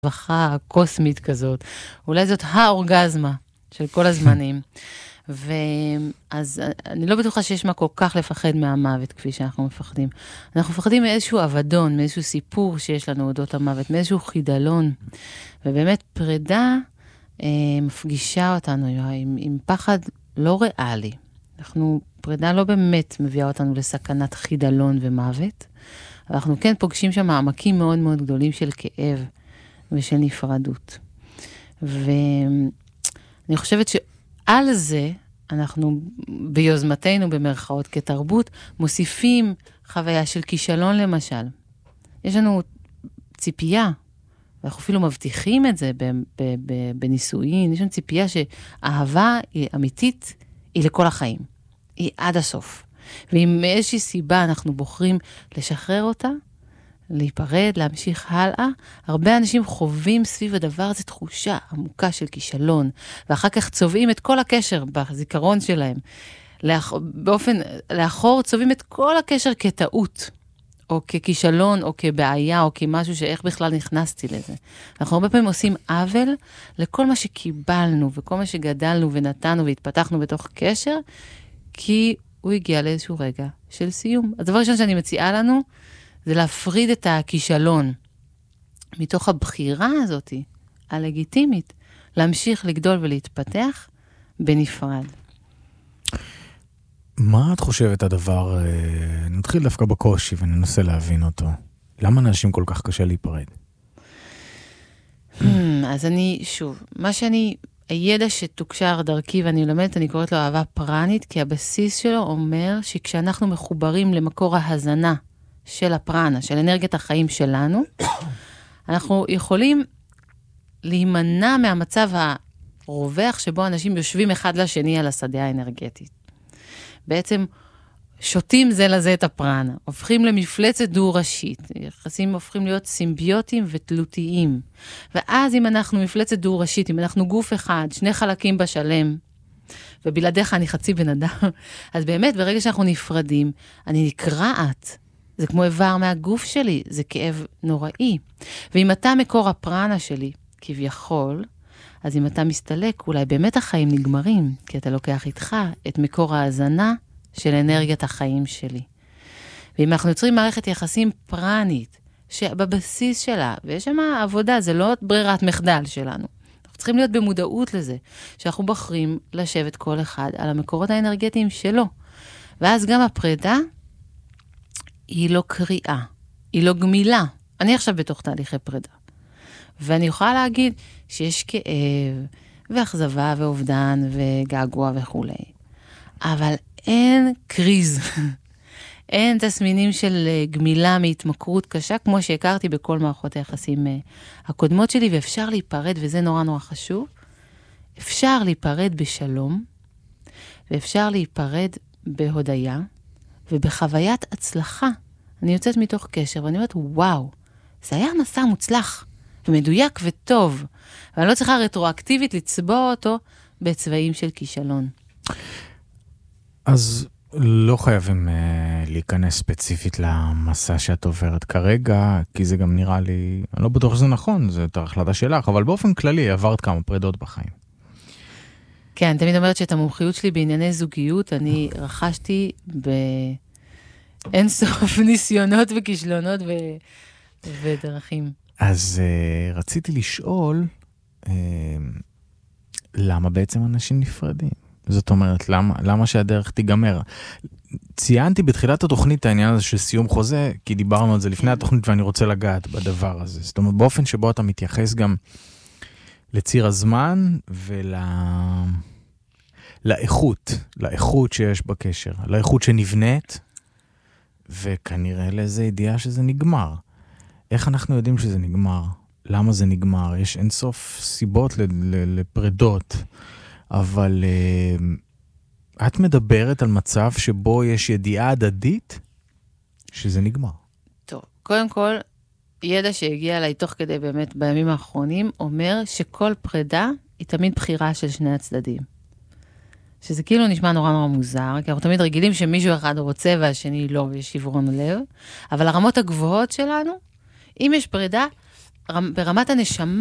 רווחה קוסמית כזאת. אולי זאת האורגזמה של כל הזמנים. ואז אני לא בטוחה שיש מה כל כך לפחד מהמוות, כפי שאנחנו מפחדים. אנחנו מפחדים מאיזשהו אבדון, מאיזשהו סיפור שיש לנו אודות המוות, מאיזשהו חידלון. ובאמת פרידה מפגישה אותנו עם פחד לא ריאלי. פרידה לא באמת מביאה אותנו לסכנת חידלון ומוות, אבל אנחנו כן פוגשים שם מעמקים מאוד מאוד גדולים של כאב ושל נפרדות. ואני חושבת שעל זה אנחנו ביוזמתנו במרכאות כתרבות מוסיפים חוויה של כישלון למשל. יש לנו ציפייה, ואנחנו אפילו מבטיחים את זה בנישואין, יש לנו ציפייה שאהבה היא אמיתית, היא לכל החיים. היא עד הסוף. ואם מאיזושהי סיבה אנחנו בוחרים לשחרר אותה, להיפרד, להמשיך הלאה, הרבה אנשים חווים סביב הדבר הזה תחושה עמוקה של כישלון, ואחר כך צובעים את כל הקשר בזיכרון שלהם. לאחור צובעים את כל הקשר כטעות, או ככישלון, או כבעיה, או כמשהו שאיך בכלל נכנסתי לזה. אנחנו הרבה פעמים עושים עוול לכל מה שקיבלנו, וכל מה שגדלנו ונתנו והתפתחנו בתוך קשר, כי הוא הגיע לאיזשהו רגע של סיום. הדבר ראשון שאני מציעה לנו, זה להפריד את הכישלון, מתוך הבחירה הזאת, הלגיטימית, להמשיך לגדול ולהתפתח בנפרד. מה את חושבת הדבר, נתחיל דווקא בקושי וננסה להבין אותו. למה אנשים כל כך קשה להיפרד? אז הידע שתוקשר דרכי ואני לומדת, אני קוראת לו אהבה פרנית, כי הבסיס שלו אומר שכשאנחנו מחוברים למקור ההזנה של הפרנה, של אנרגיית החיים שלנו, אנחנו יכולים להימנע מהמצב הרווח שבו אנשים יושבים אחד לשני על השדה האנרגטית. בעצם שותים זה לזה את הפרנה, הופכים למפלצת דו-ראשית, יחסים הופכים להיות סימביוטיים ותלותיים. ואז אם אנחנו מפלצת דו-ראשית, אם אנחנו גוף אחד, שני חלקים בשלם, ובלעדיך אני חצי בן אדם, אז באמת ברגע שאנחנו נפרדים, אני נקרעת. זה כמו איבר מהגוף שלי, זה כאב נוראי. ואם אתה מקור הפרנה שלי, כביכול, אז אם אתה מסתלק, אולי באמת החיים נגמרים, כי אתה לוקח איתך את מקור ההזנה של אנרגיית החיים שלי. ואם אנחנו יוצרים מערכת יחסים פרנית, שבבסיס שלה, ויש שם עבודה, זה לא ברירת מחדל שלנו. אנחנו צריכים להיות במודעות לזה, שאנחנו בוחרים לשבת כל אחד על המקורות האנרגטיים שלו. ואז גם הפרידה, היא לא קריאה, היא לא גמילה. אני עכשיו בתוך תהליכי פרידה. ואני יכולה להגיד שיש כאב, ואכזבה, ואובדן, וגעגוע וכו'. אבל אין קריז. אין תסמינים של גמילה מהתמכרות קשה, כמו שהכרתי בכל מערכות היחסים הקודמות שלי, ואפשר להיפרד, וזה נורא נורא חשוב. אפשר להיפרד בשלום, ואפשר להיפרד בהודיה, ובחוויית הצלחה. אני יוצאת מתוך קשר, ואני אומרת, וואו, זה היה מסע מוצלח, ומדויק וטוב, ואני לא צריכה רטרואקטיבית לצבוע אותו בצבעים של כישלון. אז לא חייבים להיכנס ספציפית למסע שאת עוברת כרגע, כי זה גם נראה לי, אני לא בטוח שזה נכון, זה יותר החלטה שלך, אבל באופן כללי עברת כמה פרידות בחיים. כן, תמיד אומרת שאת המומחיות שלי בענייני זוגיות, אני רכשתי באינסוף ניסיונות וכישלונות ודרכים. אז רציתי לשאול, למה בעצם אנשים נפרדים? זאת אומרת, למה שהדרך תיגמר? ציינתי בתחילת התוכנית העניין הזה של סיום חוזה, כי דיברנו על זה לפני התוכנית ואני רוצה לגעת בדבר הזה. זאת אומרת, באופן שבו אתה מתייחס גם לציר הזמן לאיכות שיש בקשר, לאיכות שנבנית, וכנראה לאיזה ידיעה שזה נגמר. איך אנחנו יודעים שזה נגמר? למה זה נגמר? יש אינסוף סיבות לפרידות, אבל את מדברת על מצב שבו יש ידיעה הדדית שזה נגמר. טוב, קודם כל, ידע שהגיע אליי תוך כדי באמת בימים האחרונים, אומר שכל פרידה היא תמיד בחירה של שני הצדדים. שזה כאילו נשמע נורא נורא מוזר, כי אנחנו תמיד רגילים שמישהו אחד רוצה והשני לא, ויש שברון לב, אבל הרמות הגבוהות שלנו, אם יש פרידה, ברמת הנשמה,